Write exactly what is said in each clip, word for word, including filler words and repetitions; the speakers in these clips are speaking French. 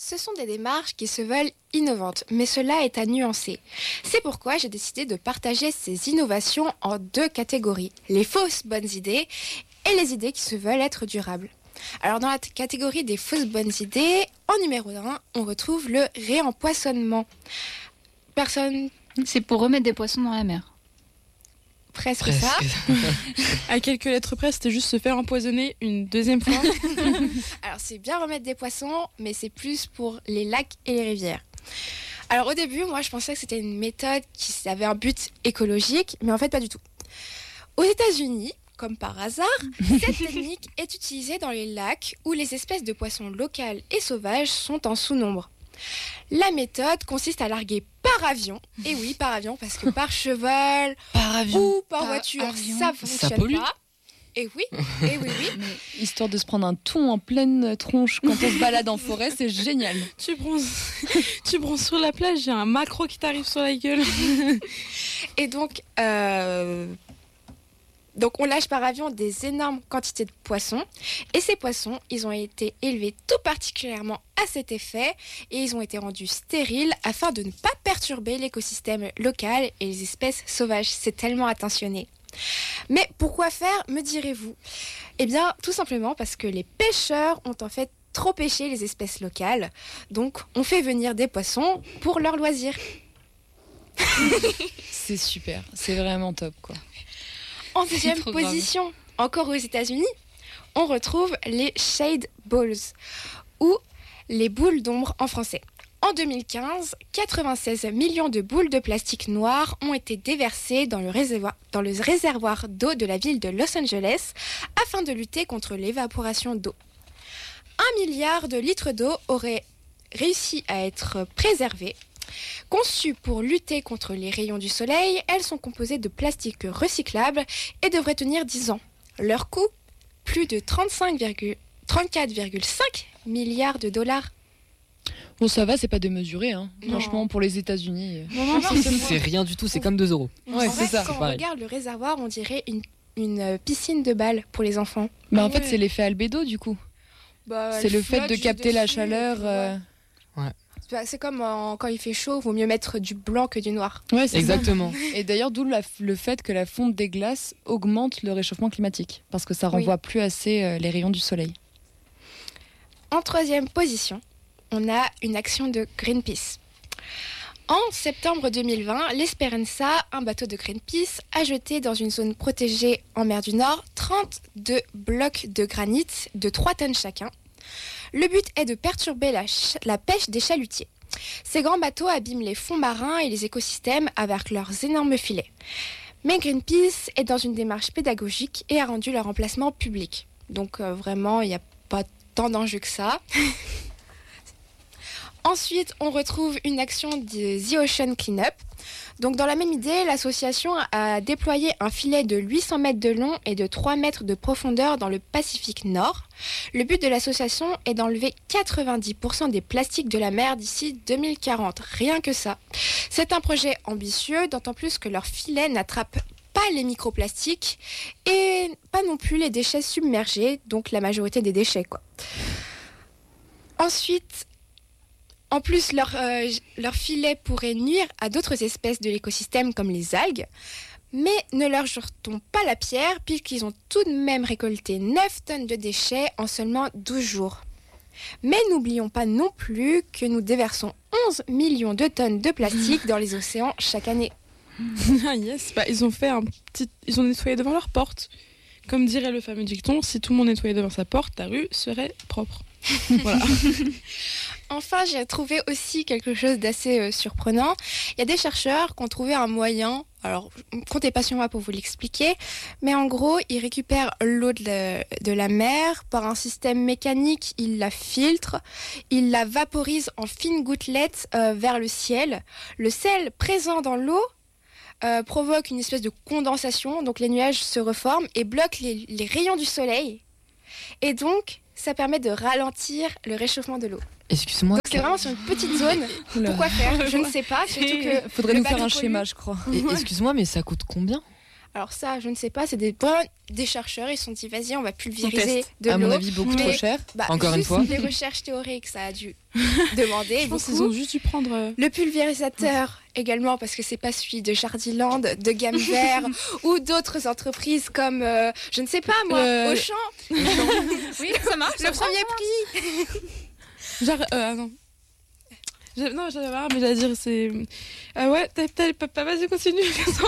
Ce sont des démarches qui se veulent innovantes, mais cela est à nuancer. C'est pourquoi j'ai décidé de partager ces innovations en deux catégories, les fausses bonnes idées et les idées qui se veulent être durables. Alors dans la t- catégorie des fausses bonnes idées, en numéro un, on retrouve le réempoisonnement. Personne... C'est pour remettre des poissons dans la mer. Presque, Presque. ça. À quelques lettres près, c'était juste se faire empoisonner une deuxième fois. Alors c'est bien remettre des poissons, mais c'est plus pour les lacs et les rivières. Alors au début, moi je pensais que c'était une méthode qui avait un but écologique, mais en fait pas du tout. Aux États-Unis, comme par hasard, cette technique est utilisée dans les lacs où les espèces de poissons locales et sauvages sont en sous-nombre. La méthode consiste à larguer par avion, et oui par avion parce que par cheval Par avion. ou par, Par voiture avion. ça Ça fonctionne pollue. pas. Et oui, et oui, oui. Histoire de se prendre un thon en pleine tronche quand on se balade en forêt, c'est génial. tu prends, tu prends sur la plage, j'ai un macro qui t'arrive sur la gueule. Et donc, euh, donc, on lâche par avion des énormes quantités de poissons. Et ces poissons, ils ont été élevés tout particulièrement à cet effet. Et ils ont été rendus stériles afin de ne pas perturber l'écosystème local et les espèces sauvages. C'est tellement attentionné. Mais pourquoi faire, me direz-vous ? Eh bien, tout simplement parce que les pêcheurs ont en fait trop pêché les espèces locales. Donc, on fait venir des poissons pour leur loisir. C'est super, c'est vraiment top quoi. En deuxième trop grave. position, encore aux États-Unis, on retrouve les shade balls, ou les boules d'ombre en français. En deux mille quinze, quatre-vingt-seize millions de boules de plastique noires ont été déversées dans le réservoir, dans le réservoir d'eau de la ville de Los Angeles afin de lutter contre l'évaporation d'eau. Un milliard de litres d'eau auraient réussi à être préservés. Conçues pour lutter contre les rayons du soleil, elles sont composées de plastique recyclable et devraient tenir dix ans. Leur coût, plus de trente-cinq virgule trente-quatre virgule cinq milliards de dollars. Bon ça va, c'est pas démesuré hein. Non. Franchement pour les États-Unis. euh. Non, non, C'est rien du tout, c'est comme deux euros. Ouais, en c'est vrai, ça. quand C'est on pareil. regarde le réservoir, on dirait une, une piscine de balles pour les enfants. Mais Ah en fait ouais. c'est l'effet albédo du coup. Bah, C'est elle le fait flotte de juste capter la dessus, chaleur. et puis, euh, ouais. Bah, c'est comme en- quand il fait chaud, il vaut mieux mettre du blanc que du noir. Ouais, c'est Exactement. ça. Et d'ailleurs d'où la- le fait que la fonte des glaces augmente le réchauffement climatique parce que ça Oui. renvoie plus assez euh, les rayons du soleil. En troisième position, on a une action de Greenpeace. En septembre deux mille vingt, l'Esperanza, un bateau de Greenpeace, a jeté dans une zone protégée en mer du Nord trente-deux blocs de granit de trois tonnes chacun. Le but est de perturber la, ch- la pêche des chalutiers. Ces grands bateaux abîment les fonds marins et les écosystèmes avec leurs énormes filets. Mais Greenpeace est dans une démarche pédagogique et a rendu leur emplacement public. Donc euh, vraiment, il n'y a pas tant d'enjeux que ça. Ensuite, on retrouve une action de The Ocean Cleanup. Donc, dans la même idée, l'association a déployé un filet de huit cents mètres de long et de trois mètres de profondeur dans le Pacifique Nord. Le but de l'association est d'enlever quatre-vingt-dix pour cent des plastiques de la mer d'ici deux mille quarante. Rien que ça. C'est un projet ambitieux, d'autant plus que leur filet n'attrape pas les microplastiques et pas non plus les déchets submergés, donc la majorité des déchets, quoi. Ensuite, en plus, leur, euh, leur filet pourrait nuire à d'autres espèces de l'écosystème comme les algues, mais ne leur jetons pas la pierre puisqu'ils ont tout de même récolté neuf tonnes de déchets en seulement douze jours. Mais n'oublions pas non plus que nous déversons onze millions de tonnes de plastique dans les océans chaque année. Ah yes, bah, ils ont fait un petit, ils ont nettoyé devant leur porte. Comme dirait le fameux dicton, si tout le monde nettoyait devant sa porte, ta rue serait propre. Voilà. Enfin, j'ai trouvé aussi quelque chose d'assez euh, surprenant. Il y a des chercheurs qui ont trouvé un moyen, alors comptez pas sur moi pour vous l'expliquer, mais en gros, ils récupèrent l'eau de la, de la mer par un système mécanique, ils la filtrent, ils la vaporisent en fines gouttelettes euh, vers le ciel. Le sel présent dans l'eau euh, provoque une espèce de condensation, donc les nuages se reforment et bloquent les, les rayons du soleil. Et donc, ça permet de ralentir le réchauffement de l'eau. Excuse-moi. Donc c'est vraiment sur une petite zone. Oula. Pourquoi faire ? Je ne sais pas. Surtout que Faudrait le nous faire bateau un pollue. schéma, je crois. Et- excuse-moi, mais ça coûte combien ? Alors ça, je ne sais pas, c'est des, vraiment des chercheurs, ils se sont dit, vas-y, on va pulvériser de À l'eau. mon avis, beaucoup Mais- trop cher. Bah, Encore une juste fois. les recherches théoriques, ça a dû demander Je pense beaucoup. qu'ils ont juste dû prendre. euh, Le pulvérisateur également, parce que c'est pas celui de Jardiland, de Gamme Vert ou d'autres entreprises comme, euh, je ne sais pas moi, Euh, Auchan. Oui, ça marche. Le premier prix. Genre, euh, ah non. Je- non, j'allais voir, mais j'allais dire, c'est. Ah ouais, t'as, t'as, papa, vas-y, continue.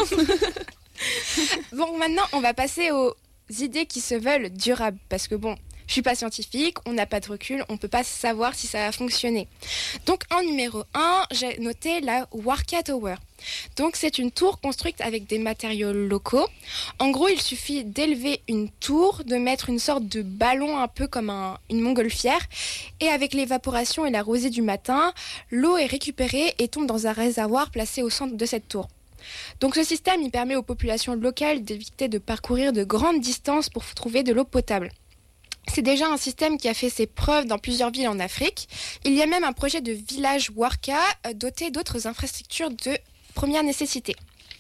Bon, maintenant, on va passer aux idées qui se veulent durables. Parce que bon, je suis pas scientifique, on n'a pas de recul, on peut pas savoir si ça va fonctionner. Donc, en numéro un, j'ai noté la Warka Tower. Donc, c'est une tour construite avec des matériaux locaux. En gros, il suffit d'élever une tour, de mettre une sorte de ballon un peu comme un- une montgolfière. Et avec l'évaporation et la rosée du matin, l'eau est récupérée et tombe dans un réservoir placé au centre de cette tour. Donc ce système, il permet aux populations locales d'éviter de parcourir de grandes distances pour trouver de l'eau potable. C'est déjà un système qui a fait ses preuves dans plusieurs villes en Afrique. Il y a même un projet de village Warka euh, doté d'autres infrastructures de première nécessité.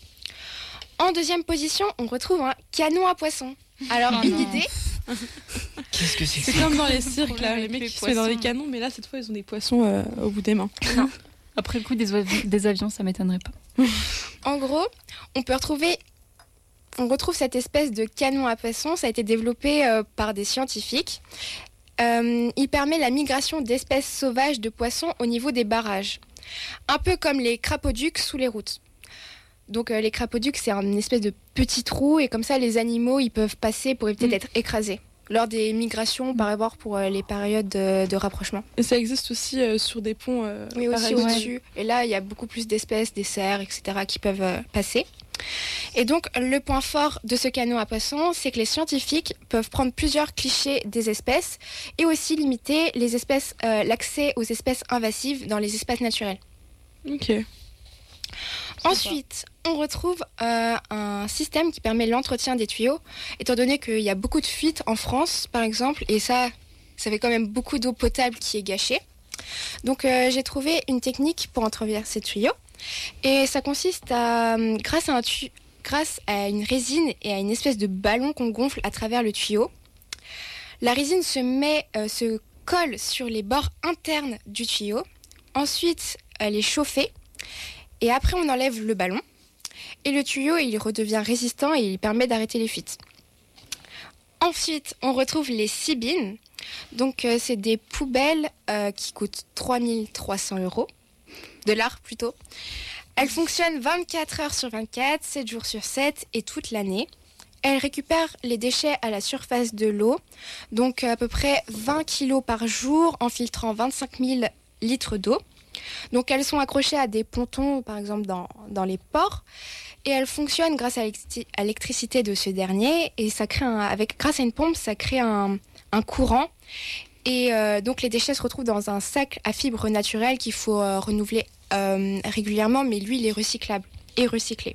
En deuxième position, on retrouve un canon à poissons. Alors, Oh une non. idée, Qu'est-ce que c'est que C'est ça comme dans les cirques, là, Problème les avec mecs les qui se mettent dans les poissons. canons, mais là, cette fois, ils ont des poissons euh, au bout des mains. Après le coup des, avi- des avions, ça m'étonnerait pas. en gros, on peut retrouver, on retrouve cette espèce de canon à poissons. Ça a été développé euh, par des scientifiques. Euh, il permet la migration d'espèces sauvages de poissons au niveau des barrages. Un peu comme les crapauducs sous les routes. Donc euh, les crapauducs, c'est une espèce de petit trou et comme ça, les animaux, ils peuvent passer pour éviter Mm. d'être écrasés lors des migrations, par rapport pour euh, les périodes de, de rapprochement. Et ça existe aussi euh, sur des ponts. euh, Oui, aussi pareil. au-dessus. Et là, il y a beaucoup plus d'espèces, des cerfs, et cetera qui peuvent euh, passer. Et donc, le point fort de ce canot à poissons, c'est que les scientifiques peuvent prendre plusieurs clichés des espèces et aussi limiter les espèces, euh, l'accès aux espèces invasives dans les espaces naturels. Ok. Ensuite, on retrouve euh, un système qui permet l'entretien des tuyaux, étant donné qu'il y a beaucoup de fuites en France, par exemple, et ça, ça fait quand même beaucoup d'eau potable qui est gâchée. Donc, euh, j'ai trouvé une technique pour entretenir ces tuyaux, et ça consiste à, euh, grâce à, un tu- grâce à une résine et à une espèce de ballon qu'on gonfle à travers le tuyau, la résine se met, euh, se colle sur les bords internes du tuyau. Ensuite, elle est chauffée. Et après, on enlève le ballon. Et le tuyau, il redevient résistant et il permet d'arrêter les fuites. Ensuite, on retrouve les Sibines. Donc, euh, c'est des poubelles euh, qui coûtent trois mille trois cents euros. Dollars plutôt. Elles fonctionnent vingt-quatre heures sur vingt-quatre, sept jours sur sept et toute l'année. Elles récupèrent les déchets à la surface de l'eau. Donc, à peu près vingt kilos par jour en filtrant vingt-cinq mille litres d'eau. Donc elles sont accrochées à des pontons, par exemple dans, dans les ports, et elles fonctionnent grâce à l'électri- à l'électricité de ce dernier, et ça crée un, avec, grâce à une pompe, ça crée un, un courant, et euh, donc les déchets se retrouvent dans un sac à fibres naturelles qu'il faut euh, renouveler euh, régulièrement, mais lui il est recyclable et recyclé.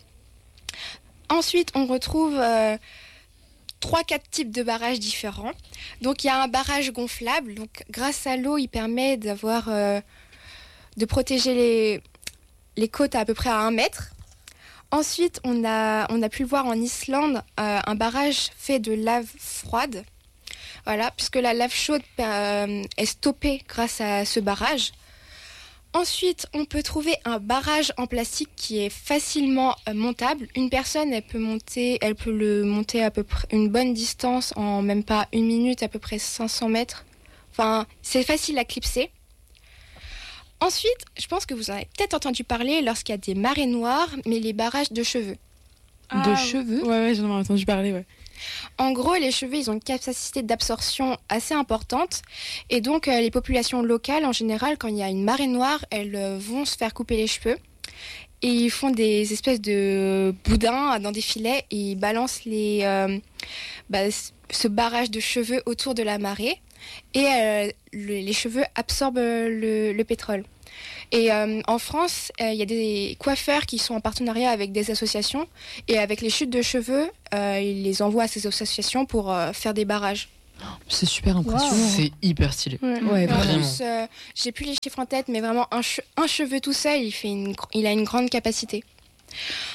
Ensuite on retrouve euh, trois quatre types de barrages différents. Donc il y a un barrage gonflable, donc grâce à l'eau il permet d'avoir... Euh, de protéger les, les côtes à peu près à un mètre. Ensuite, on a, on a pu le voir en Islande, euh, un barrage fait de lave froide. Voilà, puisque la lave chaude euh, est stoppée grâce à ce barrage. Ensuite, on peut trouver un barrage en plastique qui est facilement euh, montable. Une personne, elle peut, monter, elle peut le monter à peu près une bonne distance en même pas une minute, à peu près cinq cents mètres. Enfin, c'est facile à clipser. Ensuite, je pense que vous en avez peut-être entendu parler lorsqu'il y a des marées noires, mais les barrages de cheveux. De cheveux. Ouais, ouais, j'en ai entendu parler, ouais. En gros, les cheveux, ils ont une capacité d'absorption assez importante. Et donc, euh, les populations locales, en général, quand il y a une marée noire, elles euh, vont se faire couper les cheveux. Et ils font des espèces de boudins dans des filets et ils balancent les, euh, bah, ce barrage de cheveux autour de la marée. Et euh, le- les cheveux absorbent le, le pétrole. Et euh, en France, il euh, y a des coiffeurs qui sont en partenariat avec des associations. Et avec les chutes de cheveux, euh, ils les envoient à ces associations pour euh, faire des barrages. C'est super impressionnant. C'est hyper stylé. Ouais. Ouais, En vraiment. plus, euh, j'ai plus les chiffres en tête, mais vraiment, un, che- un cheveu tout seul, il, fait une, gr- il a une grande capacité.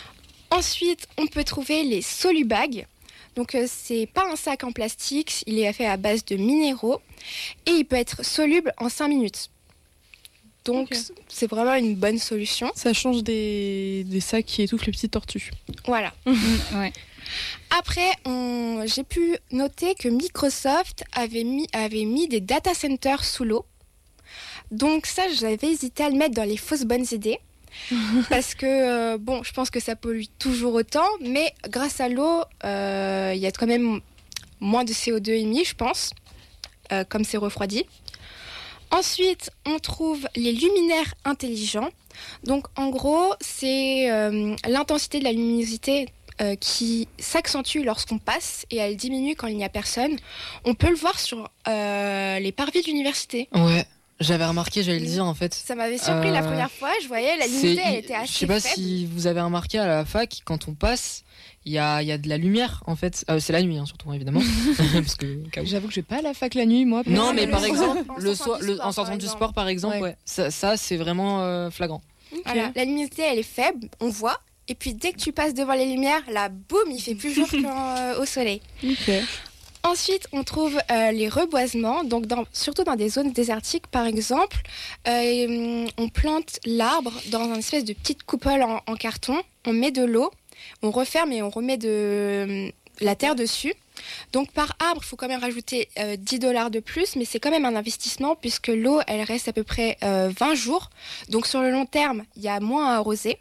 Ensuite, on peut trouver les solubags. Donc, euh, c'est pas un sac en plastique, il est fait à base de minéraux et il peut être soluble en cinq minutes. Donc, Ok. c'est vraiment une bonne solution. Ça change des, des sacs qui étouffent les petites tortues. Voilà. Ouais. Après, on- j'ai pu noter que Microsoft avait mis, avait mis des data centers sous l'eau. Donc ça, j'avais hésité à le mettre dans les fausses bonnes idées. Parce que, euh, bon, je pense que ça pollue toujours autant, mais grâce à l'eau, euh, il y a quand même moins de C O deux émis, je pense, euh, comme c'est refroidi. Ensuite, on trouve les luminaires intelligents. Donc, en gros, c'est euh, l'intensité de la luminosité euh, qui s'accentue lorsqu'on passe et elle diminue quand il n'y a personne. On peut le voir sur euh, les parvis de l'université. Ouais, j'avais remarqué, j'allais le dire en fait. Ça m'avait surpris Euh, la première fois. Je voyais la C'est- luminosité, elle était Je assez sais pas faible. si vous avez remarqué à la fac, quand on passe, il y a, il y a de la lumière en fait. Euh, c'est la nuit hein, surtout évidemment. Parce que, au cas où. J'avoue que je vais pas à la fac la nuit, moi. Non, Ouais, mais le par soir, exemple, en le sortant soir, du le- sport, en sortant par du exemple. sport par exemple, Ouais. ouais. Ça, ça, c'est vraiment euh, flagrant. Voilà, la luminosité, elle est faible, on voit. Et puis dès que tu passes devant les lumières, là, boum, il fait plus jour qu'au soleil. Ok. Ensuite, on trouve euh, les reboisements, donc dans- surtout dans des zones désertiques, par exemple. Euh, on plante l'arbre dans une espèce de petite coupole en, en carton. On met de l'eau, on referme et on remet de euh, la terre dessus. Donc par arbre, il faut quand même rajouter euh, dix dollars de plus, mais c'est quand même un investissement puisque l'eau, elle reste à peu près euh, vingt jours. Donc sur le long terme, il y a moins à arroser.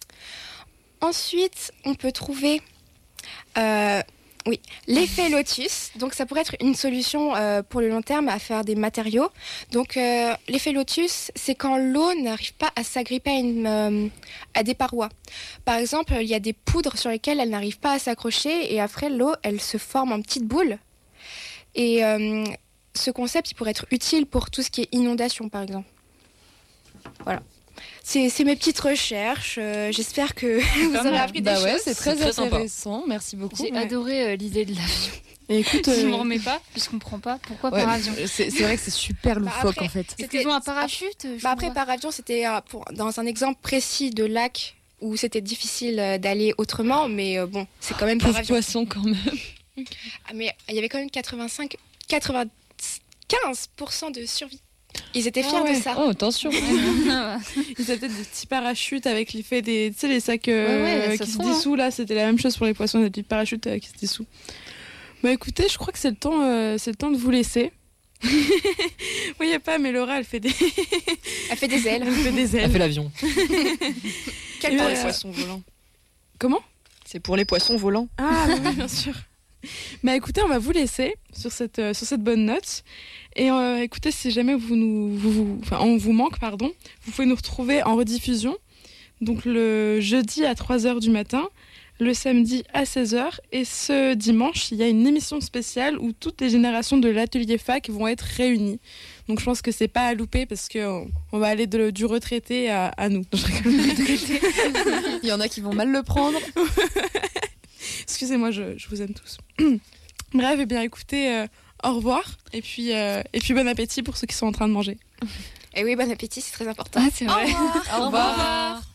Ensuite, on peut trouver euh, oui, l'effet lotus. Donc ça pourrait être une solution euh, pour le long terme à faire des matériaux. Donc euh, l'effet lotus, c'est quand l'eau n'arrive pas à s'agripper à, une, euh, à des parois. Par exemple, il y a des poudres sur lesquelles elle n'arrive pas à s'accrocher et après l'eau, elle se forme en petites boules. Et euh, ce concept, il pourrait être utile pour tout ce qui est inondation, par exemple. Voilà. C'est, c'est mes petites recherches. Euh, j'espère que vous aurez appris des Bah ouais, choses. c'est très C'est très sympa. intéressant. Merci beaucoup. J'ai Ouais. adoré euh, l'idée de l'avion. Et écoute, Je euh, me remets pas, je comprends pas. Pourquoi Ouais, par avion c'est c'est vrai que c'est super Bah, loufoque après, en fait. Est-ce c'était- qu'ils ont un parachute Je Bah après, vois. par avion, c'était euh, pour, dans un exemple précis de lac où c'était difficile euh, d'aller autrement, mais euh, bon, c'est quand même par Pauvre avion. poisson quand même. Ah, mais il y avait quand même quatre-vingt-cinq, quatre-vingt-quinze pour cent de survie. Ils étaient fiers Ah ouais. de ça. Oh, attention. ils avaient peut-être des petits parachutes avec l'effet des. Tu sais, les sacs euh, Ouais, ouais, ça qui se se voit, dissous là, c'était la même chose pour les poissons, des petits parachutes euh, qui se dissous. Bah écoutez, je crois que c'est le temps, euh, c'est le temps de vous laisser. Oui, y a pas, mais Laura, elle fait des, Elle fait des ailes. elle fait des Elle ailes. fait l'avion. Quel Et temps euh, il faut. Poissons volants. Comment C'est pour les poissons volants. Ah oui, oui, bien sûr. Bah écoutez, on va vous laisser sur cette, euh, sur cette bonne note. Et euh, écoutez, si jamais vous nous, vous, vous- enfin, on vous manque, pardon, vous pouvez nous retrouver en rediffusion. Donc le jeudi à trois heures du matin, le samedi à seize heures. Et ce dimanche, il y a une émission spéciale où toutes les générations de l'atelier fac vont être réunies. Donc je pense que c'est pas à louper parce qu'on on va aller de- du retraité à, à nous. Je rigole. Il y en a qui vont mal le prendre. Excusez-moi, je, je vous aime tous. Bref, et bien écoutez, euh, au revoir. Et puis, euh, et puis bon appétit pour ceux qui sont en train de manger. Et oui, bon appétit, c'est très important. Ah, c'est vrai. Au revoir. Au revoir.